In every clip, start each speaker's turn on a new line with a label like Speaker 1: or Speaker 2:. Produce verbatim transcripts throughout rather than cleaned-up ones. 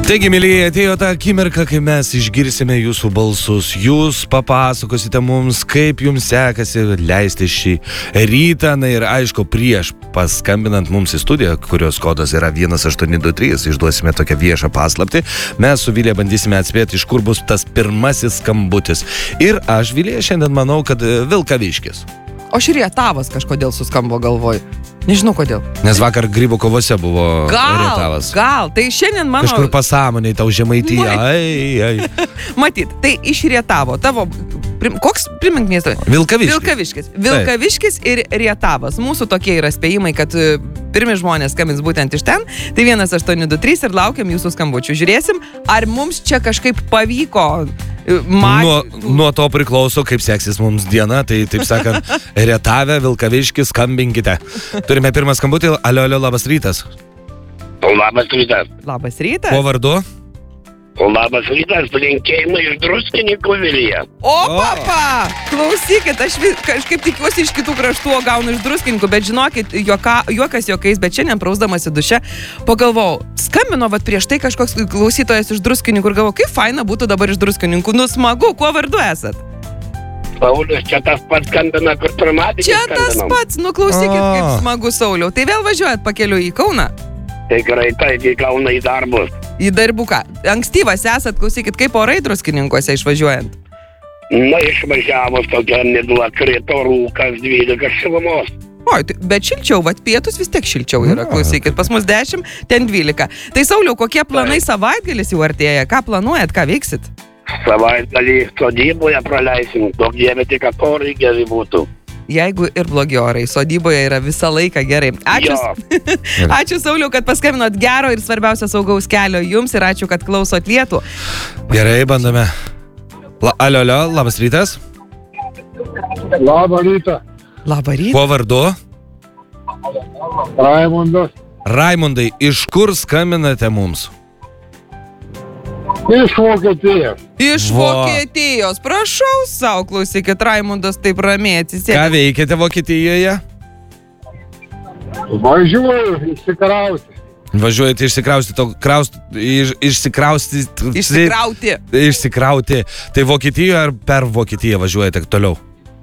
Speaker 1: Taigi, mylėjai, atėjo ta akimirka, kai mes išgirsime jūsų balsus. Jūs papasakosite mums, kaip jums sekasi leisti šį rytą. Na ir aišku, prieš paskambinant mums į studiją, kurios kodas yra vienas aštuoni du trys, išduosime tokią viešą paslaptį. Mes su Vilija bandysime atspėti, iš kur bus tas pirmasis skambutis. Ir aš, Vilija, šiandien manau, kad Vilkaviškis.
Speaker 2: O Rietavas kažkodėl suskambo galvoj. Nežinau kodėl.
Speaker 1: Nes vakar grybų kovose buvo Rietavas.
Speaker 2: Gal, tai šiandien mano...
Speaker 1: Kažkur pasąmoniai tau Žemaitija. Ai, ai.
Speaker 2: Matyt, tai iš Rietavo. Tavo... Prim, koks primink miestą?
Speaker 1: Vilkaviškis.
Speaker 2: Vilkaviškis. Vilkaviškis ir Rietavas. Mūsų tokie yra spėjimai, kad pirmi žmonės skambins būtent iš ten. Tai vienas aštuoni du trys ir laukiam jūsų skambučių. Žiūrėsim, ar mums čia kažkaip pavyko... Mat...
Speaker 1: Nuo, nuo to priklauso, kaip seksis mums diena. Tai, taip sakant, Rietave, Vilkaviškis, skambinkite. Turime pirmą skambutį. Alio, alio, labas rytas.
Speaker 3: Labas rytas.
Speaker 2: Labas rytas.
Speaker 1: Kuo vardu?
Speaker 3: Labas rytas, palinkėjimai iš Druskininkų, Vilija.
Speaker 2: O, papa! Klausykit, aš vis, kažkaip tikiuosi iš kitų kraštų, o gaunu iš Druskininkų, bet žinokit, juoka, juokas juokais, bet šiandien prausdamasi duše, pagalvojau, skambino vat prieš tai kažkoks klausytojas iš Druskininkų ir galvojau, kaip faina būtų dabar iš Druskininkų. Nu, smagu, kuo vardu esat?
Speaker 3: Saulius, čia tas pats skambina, kur pirmadienį
Speaker 2: Čia tas
Speaker 3: skambinom.
Speaker 2: pats, nu klausykit,
Speaker 1: O.
Speaker 2: kaip smagu, Sauliau. Tai vėl važiuojat pakeliu į Kauną?
Speaker 3: Tikrai taip, į Kauną į darbus.
Speaker 2: Į darbuką. Ankstyvas esat, klausykit, kaip orai Druskininkuose išvažiuojant.
Speaker 3: Na, išvažiavus tokia nedula, krito rūkas dvylika šilumos.
Speaker 2: Oi, tai, bet šilčiau, vat pietus vis tiek šilčiau yra, klausykit, pas mus dešimt, ten dvylika. Tai Sauliau, kokie planai savaitgalis jau artėja? Ką planuojat, ką veiksit?
Speaker 3: Savaitgalį sodyboje praleisim, daug dievė tik, kad orai geri būtų.
Speaker 2: Jeigu ir blogi orai, sodyboje yra visą laiką gerai. Ačiū, ačiū Sauliau, kad paskambinot, gero ir svarbiausia saugaus kelio jums ir ačiū, kad klausot lietų.
Speaker 1: Gerai, bandome. La, alio, alio, labas rytas.
Speaker 4: Labą rytą.
Speaker 2: Labą rytą.
Speaker 1: Kuo vardu?
Speaker 4: Raimundas.
Speaker 1: Raimundai, iš kur skambinate mums?
Speaker 4: Iš Vokietijos.
Speaker 2: Iš
Speaker 1: Va.
Speaker 2: Vokietijos. Prašau savo, klausykit, Raimundas taip ramiai atsisėdė.
Speaker 1: Ką veikėte Vokietijoje?
Speaker 4: Važiuoju išsikrauti.
Speaker 1: Važiuojate išsikraustyti, kraust, iš, išsikraustyti,
Speaker 2: Išsikrauti.
Speaker 1: išsikrauti. Tai Vokietijoje ar per Vokietiją važiuojate toliau?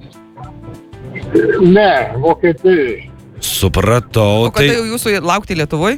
Speaker 4: Ne, Vokietijai.
Speaker 1: Supratau.
Speaker 2: O kada jau jūsų laukti Lietuvoj?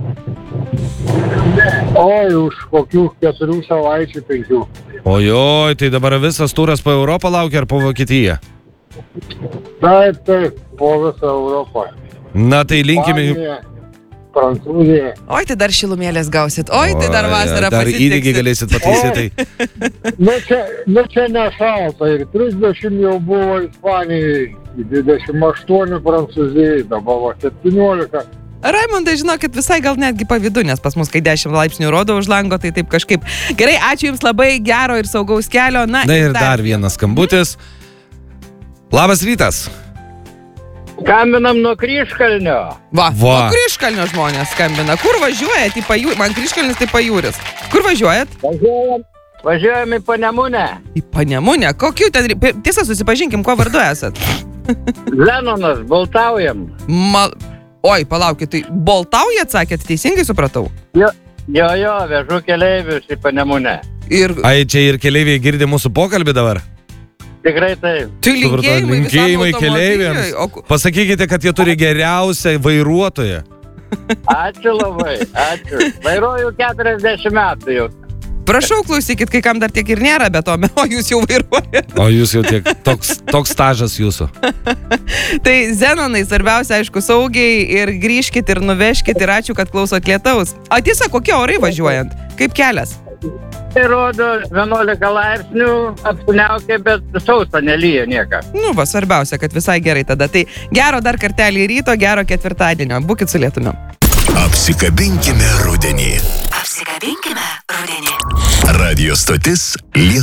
Speaker 4: Oi, už kokių keturių savaičių, penkių.
Speaker 1: Ojoj, tai dabar visas turas po Europą laukia ar po Vokietiją?
Speaker 4: Taip, taip, po visą Europą.
Speaker 1: Na tai linkime...
Speaker 4: Ispanija, Prancūzija.
Speaker 2: Oi, tai dar šilumėlės gausit. Oi, tai dar vasarą
Speaker 1: Dar įdėgi
Speaker 2: pasitiksit.
Speaker 1: galėsit pataisyti.
Speaker 4: Nu čia, nu čia nešalta ir trisdešimt jau buvo Ispanijai, dvidešimt aštuoni Prancūzijai, dabar va septyniolika.
Speaker 2: Raimundai, žinokit, visai gal netgi pavydu, nes pas mus, kai dešimt laipsnių rodo už lango, tai taip kažkaip. Gerai, ačiū Jums labai, gero ir saugaus kelio. Na,
Speaker 1: Na ir dar vienas skambutis. Labas rytas.
Speaker 3: Skambinam nuo Kryžkalnio.
Speaker 2: Va,
Speaker 1: Va.
Speaker 2: o Kryžkalnio žmonės skambina. Kur važiuojat? Į pajūrį? Man Kryžkalnis tai pajūris. Kur važiuojat?
Speaker 3: Važiuojam, važiuojam į Panemunę.
Speaker 2: Į Panemunę. Kokių ten... Tiesa, susipažinkim, kuo vardu esat.
Speaker 3: Zenonas, baltaujam.
Speaker 2: Mal... Oi, palaukit, tai boltaujat, sakėt, teisingai supratau?
Speaker 3: Jo, jo, jo vežu keleivius į Panemunę.
Speaker 2: Ir...
Speaker 1: Ai, čia ir keleiviai girdi mūsų pokalbį dabar?
Speaker 3: Tikrai taip.
Speaker 2: Tai
Speaker 1: Supratau,
Speaker 2: linkėjimai,
Speaker 1: linkėjimai
Speaker 2: visam
Speaker 1: keleiviams.
Speaker 2: automobiliui. O... ku-
Speaker 1: Pasakykite, kad jie turi geriausią vairuotoją.
Speaker 3: Ačiū labai, ačiū. Vairuoju keturiasdešimt metų jau.
Speaker 2: Prašau, klausykit, kai kam dar tiek ir nėra, bet o, o jūs jau vairuojat.
Speaker 1: O jūs jau tiek, toks, toks stažas jūsų.
Speaker 2: Tai Zenonai, svarbiausia, aišku, saugiai ir grįžkit ir nuveškit ir ačiū, kad klausot lietaus. O tiesa, kokie orai važiuojant? Kaip kelias?
Speaker 3: Tai rodo vienuolika laipsnių, apsiniaukė, bet sausa nelyja niekas.
Speaker 2: Nu, va, svarbiausia, kad visai gerai tada. Tai gero dar kartelį ryto, gero ketvirtadienio. Būkit su lietumiu.
Speaker 5: Apsikabinkime rudenį.
Speaker 6: Apsikabinkime rudenį.
Speaker 5: Radio stotis Lietuva.